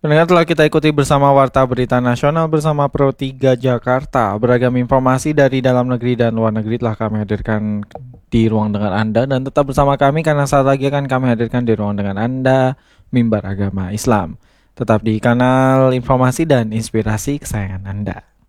Pendengar, telah kita ikuti bersama Warta Berita Nasional bersama Pro 3 Jakarta. Beragam informasi dari dalam negeri dan luar negeri telah kami hadirkan di ruang dengar Anda. Dan tetap bersama kami karena saat lagi akan kami hadirkan di ruang dengar Anda Mimbar Agama Islam. Tetap di kanal informasi dan inspirasi kesayangan Anda.